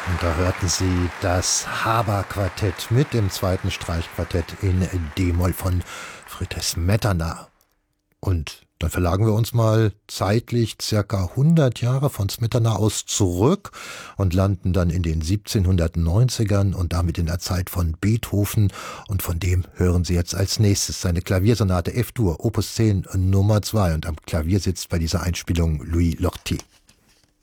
Und da hörten Sie das Haber-Quartett mit dem zweiten Streichquartett in D-Moll von Friedrich Smetana. Und dann verlagern wir uns mal zeitlich circa 100 Jahre von Smetana aus zurück und landen dann in den 1790ern und damit in der Zeit von Beethoven. Und von dem hören Sie jetzt als nächstes seine Klaviersonate F-Dur, Opus 10 Nummer 2. Und am Klavier sitzt bei dieser Einspielung Louis Lortie.